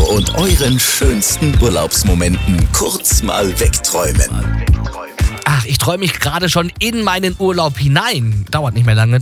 und euren schönsten Urlaubsmomenten kurz mal wegträumen. Ach, ich träume mich gerade schon in meinen Urlaub hinein. Dauert nicht mehr lange.